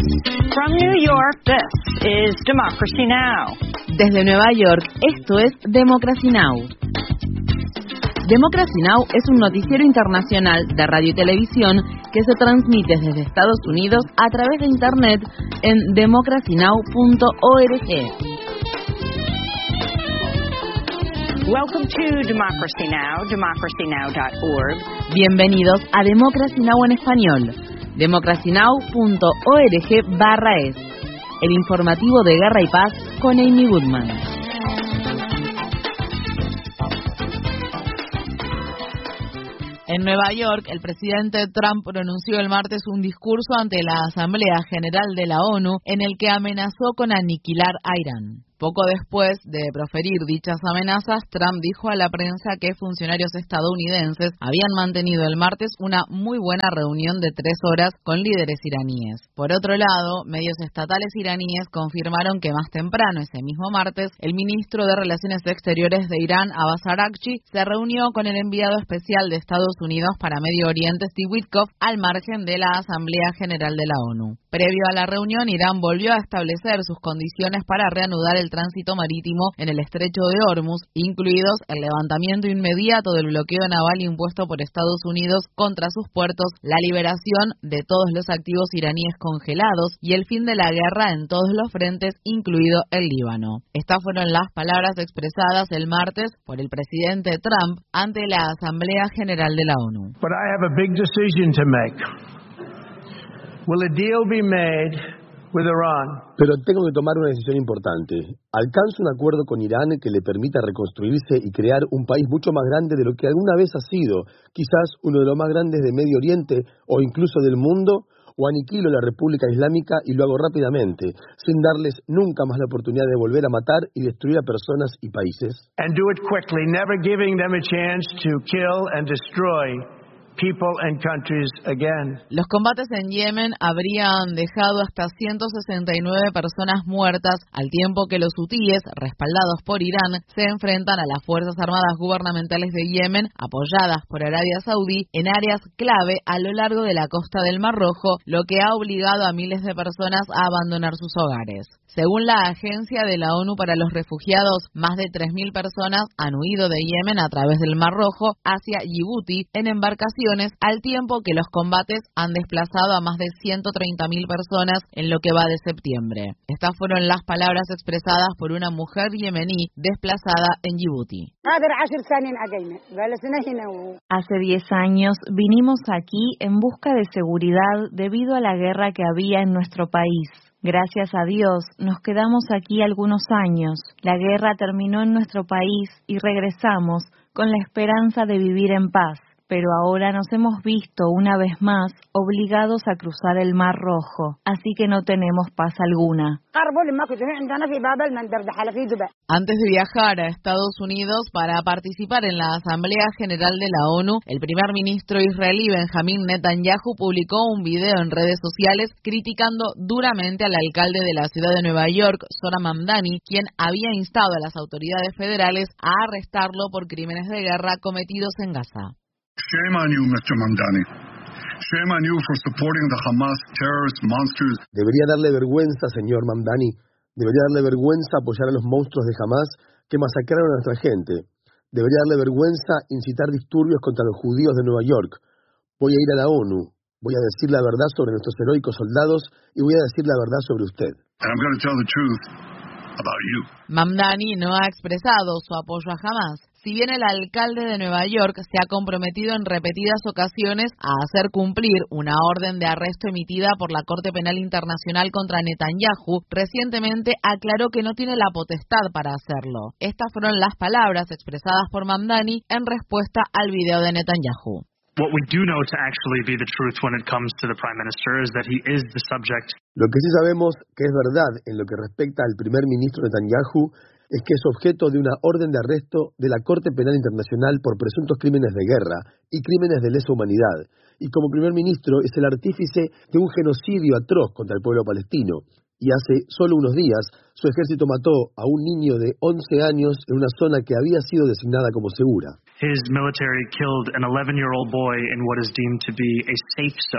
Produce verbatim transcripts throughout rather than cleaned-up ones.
From New York, this is Democracy Now! Desde Nueva York, esto es Democracy Now! Democracy Now! Es un noticiero internacional de radio y televisión que se transmite desde Estados Unidos a través de Internet en democracy now punto org. Welcome to Democracy Now! democracy now dot org. Bienvenidos a Democracy Now! En español. democracy now punto org barra es. El informativo de Guerra y Paz con Amy Goodman. En Nueva York, el presidente Trump pronunció el martes un discurso ante la Asamblea General de la ONU en el que amenazó con aniquilar a Irán. Poco después de proferir dichas amenazas, Trump dijo a la prensa que funcionarios estadounidenses habían mantenido el martes una muy buena reunión de tres horas con líderes iraníes. Por otro lado, medios estatales iraníes confirmaron que más temprano, ese mismo martes, el ministro de Relaciones Exteriores de Irán, Abbas Araghchi, se reunió con el enviado especial de Estados Unidos para Medio Oriente, Steve Witkoff, al margen de la Asamblea General de la ONU. Previo a la reunión, Irán volvió a establecer sus condiciones para reanudar el tránsito marítimo en el estrecho de Hormuz, incluidos el levantamiento inmediato del bloqueo naval impuesto por Estados Unidos contra sus puertos, la liberación de todos los activos iraníes congelados y el fin de la guerra en todos los frentes, incluido el Líbano. Estas fueron las palabras expresadas el martes por el presidente Trump ante la Asamblea General de la ONU. But I have a big decision to make. Will a deal be made with Iran? Pero tengo que tomar una decisión importante. ¿Alcanzo un acuerdo con Irán que le permita reconstruirse y crear un país mucho más grande de lo que alguna vez ha sido, quizás uno de los más grandes de Medio Oriente o incluso del mundo? ¿O aniquilo la República Islámica y lo hago rápidamente, sin darles nunca más la oportunidad de volver a matar y destruir a personas y países? And do it quickly, never giving them a chance to kill and destroy people and countries again. Los combates en Yemen habrían dejado hasta ciento sesenta y nueve personas muertas, al tiempo que los hutíes, respaldados por Irán, se enfrentan a las Fuerzas Armadas Gubernamentales de Yemen, apoyadas por Arabia Saudí, en áreas clave a lo largo de la costa del Mar Rojo, lo que ha obligado a miles de personas a abandonar sus hogares. Según la Agencia de la ONU para los Refugiados, más de tres mil personas han huido de Yemen a través del Mar Rojo hacia Yibuti en embarcaciones, al tiempo que los combates han desplazado a más de ciento treinta mil personas en lo que va de septiembre. Estas fueron las palabras expresadas por una mujer yemení desplazada en Yibuti. Hace diez años vinimos aquí en busca de seguridad debido a la guerra que había en nuestro país. Gracias a Dios, nos quedamos aquí algunos años. La guerra terminó en nuestro país y regresamos con la esperanza de vivir en paz. Pero ahora nos hemos visto una vez más obligados a cruzar el Mar Rojo, así que no tenemos paz alguna. Antes de viajar a Estados Unidos para participar en la Asamblea General de la ONU, el primer ministro israelí Benjamín Netanyahu publicó un video en redes sociales criticando duramente al alcalde de la ciudad de Nueva York, Zohran Mamdani, quien había instado a las autoridades federales a arrestarlo por crímenes de guerra cometidos en Gaza. Shame on you, mister Mamdani. Shame on you for supporting the Hamas terrorist monsters. Debería darle vergüenza, señor Mamdani. Debería darle vergüenza apoyar a los monstruos de Hamas que masacraron a nuestra gente. Debería darle vergüenza incitar disturbios contra los judíos de Nueva York. Voy a ir a la ONU. Voy a decir la verdad sobre nuestros heroicos soldados y voy a decir la verdad sobre usted. And I'm going to tell the truth about you. Mamdani no ha expresado su apoyo a Hamas. Si bien el alcalde de Nueva York se ha comprometido en repetidas ocasiones a hacer cumplir una orden de arresto emitida por la Corte Penal Internacional contra Netanyahu, recientemente aclaró que no tiene la potestad para hacerlo. Estas fueron las palabras expresadas por Mamdani en respuesta al video de Netanyahu. What we do know to actually be the truth when it comes to the Prime Minister is that he is the subject. Lo que sí sabemos que es verdad en lo que respecta al primer ministro Netanyahu es que es objeto de una orden de arresto de la Corte Penal Internacional por presuntos crímenes de guerra y crímenes de lesa humanidad, y como primer ministro es el artífice de un genocidio atroz contra el pueblo palestino. Y hace solo unos días, su ejército mató a un niño de once años en una zona que había sido designada como segura. His military killed an eleven-year-old boy in what is deemed to be a safe zone.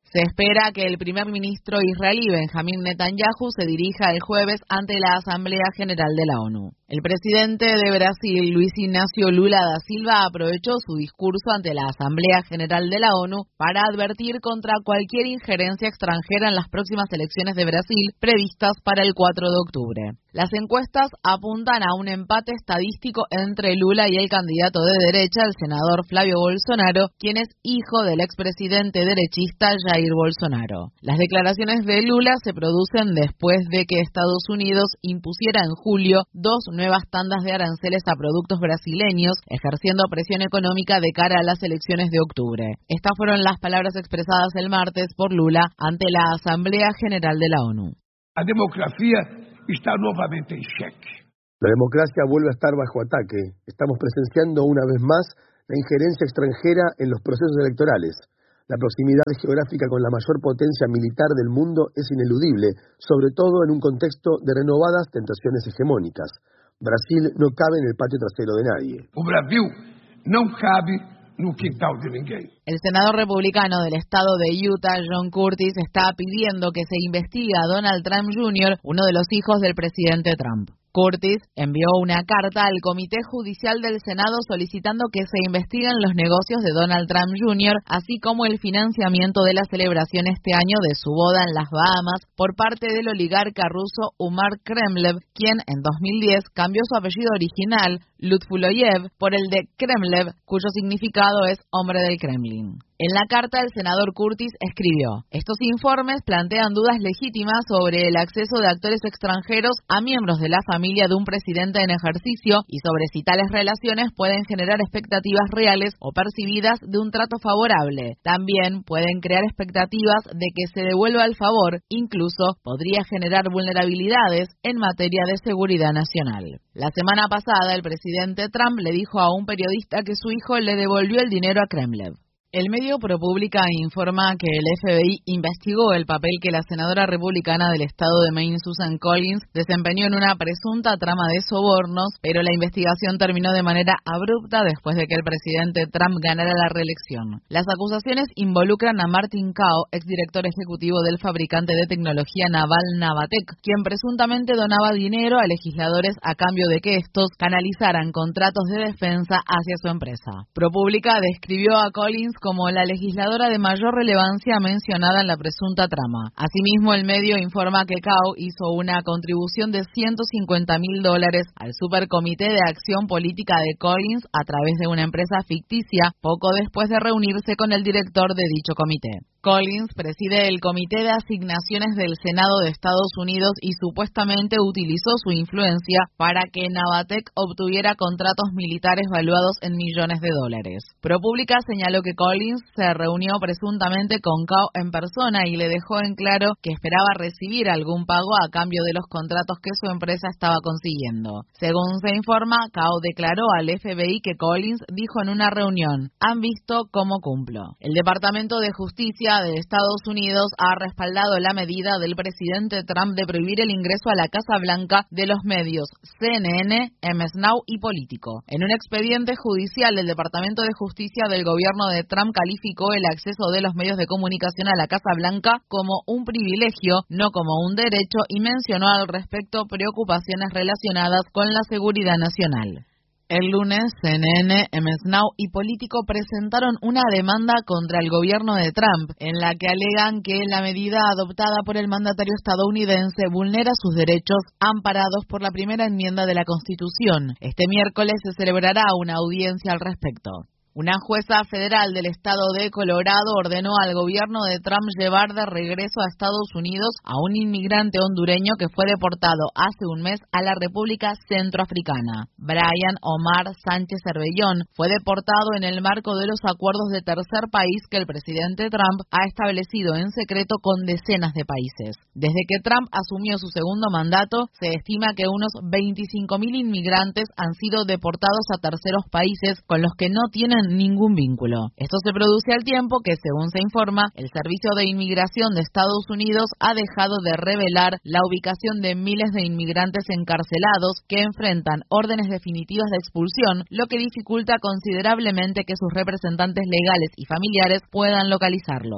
Se espera que el primer ministro israelí Benjamín Netanyahu se dirija el jueves ante la Asamblea General de la ONU. El presidente de Brasil, Luis Ignacio Lula da Silva, aprovechó su discurso ante la Asamblea General de la ONU para advertir contra cualquier injerencia extranjera en las próximas elecciones de Brasil previstas para el cuatro de octubre. Las encuestas apuntan a un empate estadístico entre Lula y el candidato de derecha, el senador Flavio Bolsonaro, quien es hijo del expresidente derechista Jair Bolsonaro. Las declaraciones de Lula se producen después de que Estados Unidos impusiera en julio dos nuevas tandas de aranceles a productos brasileños, ejerciendo presión económica de cara a las elecciones de octubre. Estas fueron las palabras expresadas el martes por Lula ante la Asamblea General de la ONU. La democracia está nuevamente en xeque. La democracia vuelve a estar bajo ataque. Estamos presenciando una vez más la injerencia extranjera en los procesos electorales. La proximidad geográfica con la mayor potencia militar del mundo es ineludible, sobre todo en un contexto de renovadas tentaciones hegemónicas. Brasil no cabe en el patio trasero de nadie. O Brasil no cabe no quintal de ninguém. El senador republicano del estado de Utah, John Curtis, está pidiendo que se investigue a Donald Trump junior, uno de los hijos del presidente Trump. Curtis envió una carta al Comité Judicial del Senado solicitando que se investiguen los negocios de Donald Trump junior, así como el financiamiento de la celebración este año de su boda en las Bahamas por parte del oligarca ruso Umar Kremlev, quien en dos mil diez cambió su apellido original, Lutfuloyev, por el de Kremlev, cuyo significado es hombre del Kremlin. En la carta, el senador Curtis escribió: estos informes plantean dudas legítimas sobre el acceso de actores extranjeros a miembros de la familia de un presidente en ejercicio y sobre si tales relaciones pueden generar expectativas reales o percibidas de un trato favorable. También pueden crear expectativas de que se devuelva el favor, incluso podría generar vulnerabilidades en materia de seguridad nacional. La semana pasada, el presidente Trump le dijo a un periodista que su hijo le devolvió el dinero a Kremlev. El medio ProPublica informa que el F B I investigó el papel que la senadora republicana del estado de Maine, Susan Collins, desempeñó en una presunta trama de sobornos, pero la investigación terminó de manera abrupta después de que el presidente Trump ganara la reelección. Las acusaciones involucran a Martin Kao, exdirector ejecutivo del fabricante de tecnología naval Navatec, quien presuntamente donaba dinero a legisladores a cambio de que estos canalizaran contratos de defensa hacia su empresa. ProPublica describió a Collins como la legisladora de mayor relevancia mencionada en la presunta trama. Asimismo, el medio informa que Kao hizo una contribución de ciento cincuenta mil dólares al Supercomité de Acción Política de Collins a través de una empresa ficticia, poco después de reunirse con el director de dicho comité. Collins preside el Comité de Asignaciones del Senado de Estados Unidos y supuestamente utilizó su influencia para que Navatec obtuviera contratos militares valuados en millones de dólares. ProPublica señaló que Collins se reunió presuntamente con Kao en persona y le dejó en claro que esperaba recibir algún pago a cambio de los contratos que su empresa estaba consiguiendo. Según se informa, Kao declaró al F B I que Collins dijo en una reunión: «Han visto cómo cumplo». El Departamento de Justicia de Estados Unidos ha respaldado la medida del presidente Trump de prohibir el ingreso a la Casa Blanca de los medios C N N, M S Now y Político. En un expediente judicial, el Departamento de Justicia del gobierno de Trump calificó el acceso de los medios de comunicación a la Casa Blanca como un privilegio, no como un derecho, y mencionó al respecto preocupaciones relacionadas con la seguridad nacional. El lunes, C N N, M S Now y Político presentaron una demanda contra el gobierno de Trump, en la que alegan que la medida adoptada por el mandatario estadounidense vulnera sus derechos amparados por la primera enmienda de la Constitución. Este miércoles se celebrará una audiencia al respecto. Una jueza federal del estado de Colorado ordenó al gobierno de Trump llevar de regreso a Estados Unidos a un inmigrante hondureño que fue deportado hace un mes a la República Centroafricana. Brian Omar Sánchez Cervellón fue deportado en el marco de los acuerdos de tercer país que el presidente Trump ha establecido en secreto con decenas de países. Desde que Trump asumió su segundo mandato, se estima que unos veinticinco mil inmigrantes han sido deportados a terceros países con los que no tienen ningún vínculo. Esto se produce al tiempo que, según se informa, el Servicio de Inmigración de Estados Unidos ha dejado de revelar la ubicación de miles de inmigrantes encarcelados que enfrentan órdenes definitivas de expulsión, lo que dificulta considerablemente que sus representantes legales y familiares puedan localizarlos.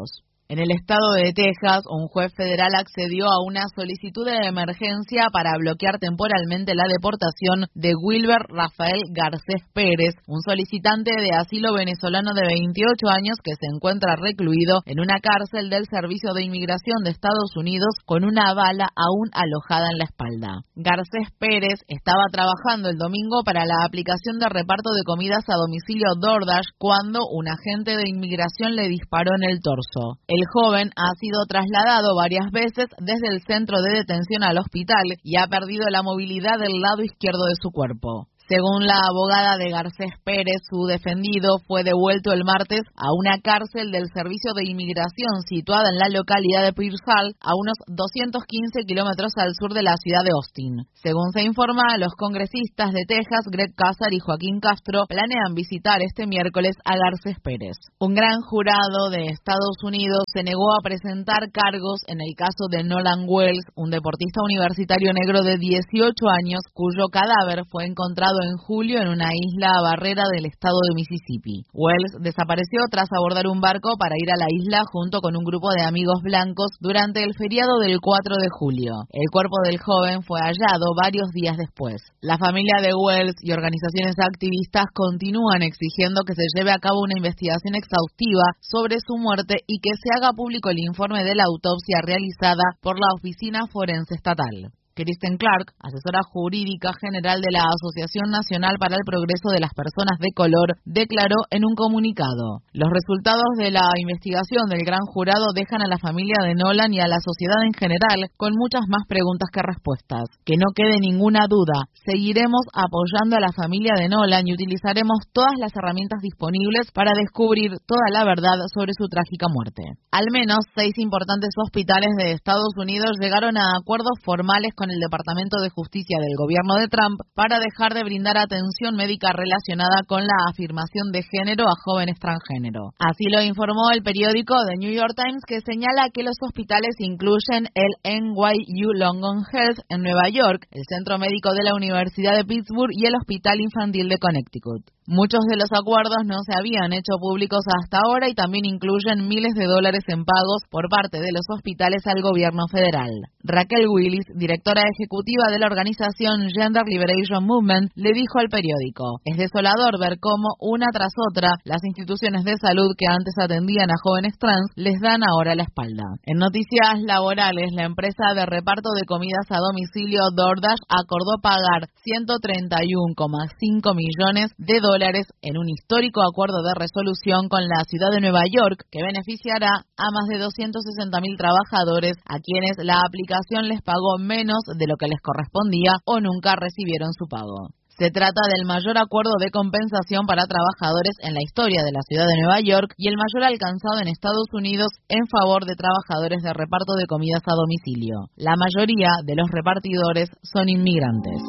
En el estado de Texas, un juez federal accedió a una solicitud de emergencia para bloquear temporalmente la deportación de Wilber Rafael Garcés Pérez, un solicitante de asilo venezolano de veintiocho años que se encuentra recluido en una cárcel del Servicio de Inmigración de Estados Unidos con una bala aún alojada en la espalda. Garcés Pérez estaba trabajando el domingo para la aplicación de reparto de comidas a domicilio DoorDash cuando un agente de inmigración le disparó en el torso. El joven ha sido trasladado varias veces desde el centro de detención al hospital y ha perdido la movilidad del lado izquierdo de su cuerpo. Según la abogada de Garcés Pérez, su defendido fue devuelto el martes a una cárcel del Servicio de Inmigración situada en la localidad de Pearsall, a unos doscientos quince kilómetros al sur de la ciudad de Austin. Según se informa, los congresistas de Texas, Greg Casar y Joaquín Castro, planean visitar este miércoles a Garcés Pérez. Un gran jurado de Estados Unidos se negó a presentar cargos en el caso de Nolan Wells, un deportista universitario negro de dieciocho años cuyo cadáver fue encontrado en julio en una isla barrera del estado de Mississippi. Wells desapareció tras abordar un barco para ir a la isla junto con un grupo de amigos blancos durante el feriado del cuatro de julio. El cuerpo del joven fue hallado varios días después. La familia de Wells y organizaciones activistas continúan exigiendo que se lleve a cabo una investigación exhaustiva sobre su muerte y que se haga público el informe de la autopsia realizada por la Oficina Forense Estatal. Kristen Clark, asesora jurídica general de la Asociación Nacional para el Progreso de las Personas de Color, declaró en un comunicado: los resultados de la investigación del gran jurado dejan a la familia de Nolan y a la sociedad en general con muchas más preguntas que respuestas. Que no quede ninguna duda, seguiremos apoyando a la familia de Nolan y utilizaremos todas las herramientas disponibles para descubrir toda la verdad sobre su trágica muerte. Al menos seis importantes hospitales de Estados Unidos llegaron a acuerdos formales con el Departamento de Justicia del gobierno de Trump para dejar de brindar atención médica relacionada con la afirmación de género a jóvenes transgénero. Así lo informó el periódico The New York Times, que señala que los hospitales incluyen el N Y U Langone Health en Nueva York, el Centro Médico de la Universidad de Pittsburgh y el Hospital Infantil de Connecticut. Muchos de los acuerdos no se habían hecho públicos hasta ahora y también incluyen miles de dólares en pagos por parte de los hospitales al gobierno federal. Raquel Willis, directora ejecutiva de la organización Gender Liberation Movement, le dijo al periódico: es desolador ver cómo, una tras otra, las instituciones de salud que antes atendían a jóvenes trans les dan ahora la espalda. En noticias laborales, la empresa de reparto de comidas a domicilio DoorDash acordó pagar ciento treinta y uno coma cinco millones de dólares en un histórico acuerdo de resolución con la ciudad de Nueva York que beneficiará a más de doscientos sesenta mil trabajadores a quienes la aplicación les pagó menos de lo que les correspondía o nunca recibieron su pago. Se trata del mayor acuerdo de compensación para trabajadores en la historia de la ciudad de Nueva York y el mayor alcanzado en Estados Unidos en favor de trabajadores de reparto de comidas a domicilio. La mayoría de los repartidores son inmigrantes.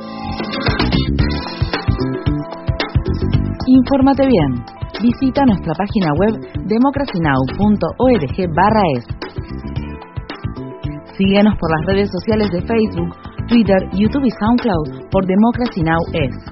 Infórmate bien. Visita nuestra página web democracy now punto org barra es. Síguenos por las redes sociales de Facebook, Twitter, YouTube y SoundCloud por Democracy Now! Es.